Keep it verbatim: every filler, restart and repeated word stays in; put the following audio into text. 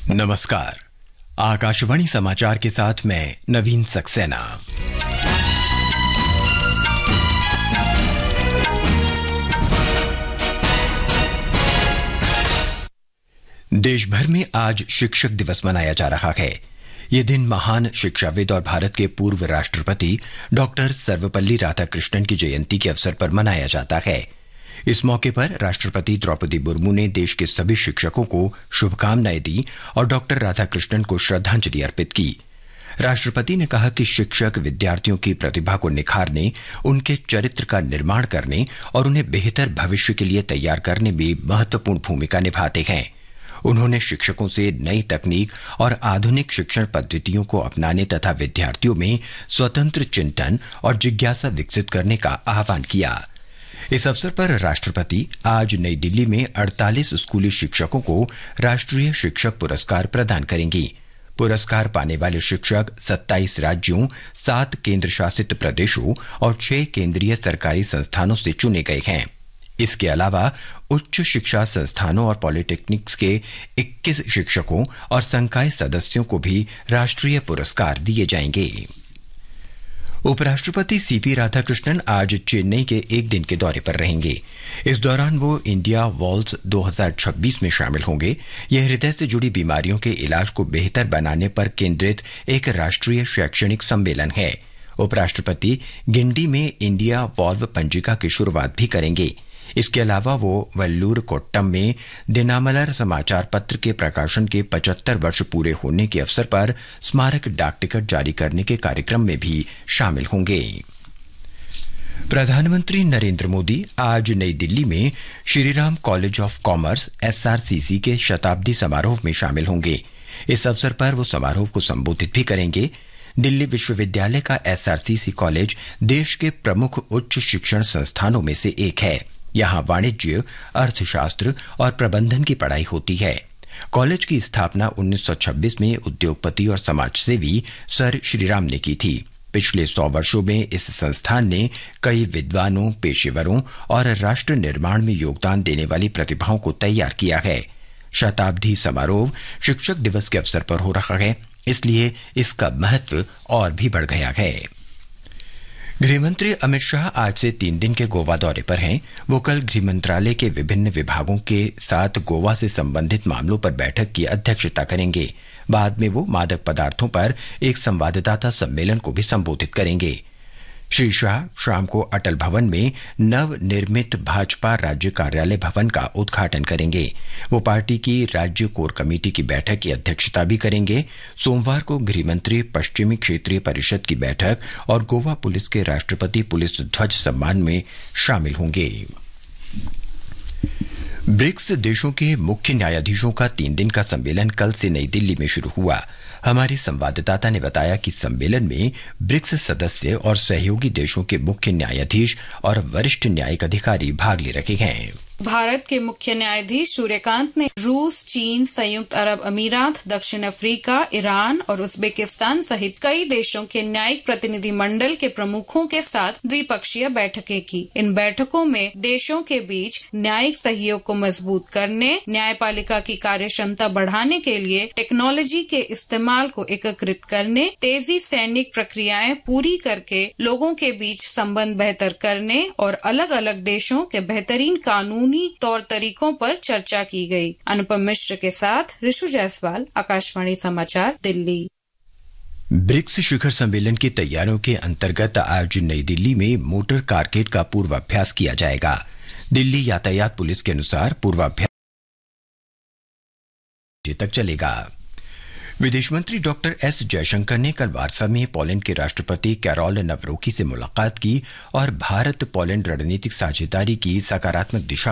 नमस्कार। आकाशवाणी समाचार के साथ मैं नवीन सक्सेना। देश भर में आज शिक्षक दिवस मनाया जा रहा है। ये दिन महान शिक्षाविद और भारत के पूर्व राष्ट्रपति डॉक्टर सर्वपल्ली राधाकृष्णन की जयंती के अवसर पर मनाया जाता है। इस मौके पर राष्ट्रपति द्रौपदी मुर्मू ने देश के सभी शिक्षकों को शुभकामनाएं दी और डॉक्टर राधाकृष्णन को श्रद्धांजलि अर्पित की। राष्ट्रपति ने कहा कि शिक्षक विद्यार्थियों की प्रतिभा को निखारने, उनके चरित्र का निर्माण करने और उन्हें बेहतर भविष्य के लिए तैयार करने में महत्वपूर्ण भूमिका निभाते हैं। उन्होंने शिक्षकों से नई तकनीक और आधुनिक शिक्षण पद्धतियों को अपनाने तथा विद्यार्थियों में स्वतंत्र चिंतन और जिज्ञासा विकसित करने का आह्वान किया। इस अवसर पर राष्ट्रपति आज नई दिल्ली में अड़तालीस स्कूली शिक्षकों को राष्ट्रीय शिक्षक पुरस्कार प्रदान करेंगी। पुरस्कार पाने वाले शिक्षक सत्ताईस राज्यों, सात केंद्र शासित प्रदेशों और छह केंद्रीय सरकारी संस्थानों से चुने गए हैं। इसके अलावा उच्च शिक्षा संस्थानों और पॉलिटेक्निक्स के इक्कीस शिक्षकों और संकाय सदस्यों को भी राष्ट्रीय पुरस्कार दिए जाएंगे। उपराष्ट्रपति सीपी राधाकृष्णन आज चेन्नई के एक दिन के दौरे पर रहेंगे। इस दौरान वो इंडिया वॉल्स दो हज़ार छब्बीस में शामिल होंगे। यह हृदय से जुड़ी बीमारियों के इलाज को बेहतर बनाने पर केंद्रित एक राष्ट्रीय शैक्षणिक सम्मेलन है। उपराष्ट्रपति गिंडी में इंडिया वॉल्व पंजिका की शुरुआत भी करेंगे। इसके अलावा वो वल्लूर कोट्टम में दिनामलर समाचार पत्र के प्रकाशन के पचहत्तर वर्ष पूरे होने के अवसर पर स्मारक डाक टिकट जारी करने के कार्यक्रम में भी शामिल होंगे। प्रधानमंत्री नरेंद्र मोदी आज नई दिल्ली में Shriram college of commerce SRCC के शताब्दी समारोह में शामिल होंगे। इस अवसर पर वो समारोह को संबोधित भी करेंगे। दिल्ली विश्वविद्यालय का एसआरसीसी कॉलेज देश के प्रमुख उच्च शिक्षण संस्थानों में से एक है। यहाँ वाणिज्य, अर्थशास्त्र और प्रबंधन की पढ़ाई होती है। कॉलेज की स्थापना उन्नीस सौ छब्बीस में उद्योगपति और समाजसेवी सर श्रीराम ने की थी। पिछले सौ वर्षों में इस संस्थान ने कई विद्वानों, पेशेवरों और राष्ट्र निर्माण में योगदान देने वाली प्रतिभाओं को तैयार किया है। शताब्दी समारोह शिक्षक दिवस के अवसर पर हो रहा है, इसलिए इसका महत्व और भी बढ़ गया है। गृहमंत्री अमित शाह आज से तीन दिन के गोवा दौरे पर हैं। वो कल गृह मंत्रालय के विभिन्न विभागों के साथ गोवा से संबंधित मामलों पर बैठक की अध्यक्षता करेंगे। बाद में वो मादक पदार्थों पर एक संवाददाता सम्मेलन को भी संबोधित करेंगे। श्री शाह शाम को अटल भवन में नव निर्मित भाजपा राज्य कार्यालय भवन का उद्घाटन करेंगे। वो पार्टी की राज्य कोर कमेटी की बैठक की अध्यक्षता भी करेंगे। सोमवार को गृहमंत्री पश्चिमी क्षेत्रीय परिषद की बैठक और गोवा पुलिस के राष्ट्रपति पुलिस ध्वज सम्मान में शामिल होंगे। ब्रिक्स देशों के मुख्य न्यायाधीशों का तीन दिन का सम्मेलन कल से नई दिल्ली में शुरू हुआ। हमारे संवाददाता ने बताया कि सम्मेलन में ब्रिक्स सदस्य और सहयोगी देशों के मुख्य न्यायाधीश और वरिष्ठ न्यायिक अधिकारी भाग ले रहे हैं। भारत के मुख्य न्यायाधीश सूर्यकांत ने रूस, चीन, संयुक्त अरब अमीरात, दक्षिण अफ्रीका, ईरान और उज्बेकिस्तान सहित कई देशों के न्यायिक प्रतिनिधि मंडल के प्रमुखों के साथ द्विपक्षीय बैठकें की। इन बैठकों में देशों के बीच न्यायिक सहयोग को मजबूत करने, न्यायपालिका की कार्य क्षमता बढ़ाने के लिए टेक्नोलॉजी के इस्तेमाल को एकीकृत करने, तेजी सैनिक प्रक्रियाएं पूरी करके लोगों के बीच संबंध बेहतर करने और अलग अलग देशों के बेहतरीन कानून तौर तरीकों पर चर्चा की गई। अनुपम मिश्र के साथ ऋषु जायसवाल, आकाशवाणी समाचार, दिल्ली। ब्रिक्स शिखर सम्मेलन की तैयारियों के अंतर्गत आज नई दिल्ली में मोटर कारकेड का पूर्वाभ्यास किया जाएगा। दिल्ली यातायात पुलिस के अनुसार पूर्वाभ्यास तक चलेगा। विदेश मंत्री डॉक्टर एस जयशंकर ने कल वार्सा में पोलैंड के राष्ट्रपति कैरोल नवरोकी से मुलाकात की और भारत पोलैंड रणनीतिक साझेदारी की सकारात्मक दिशा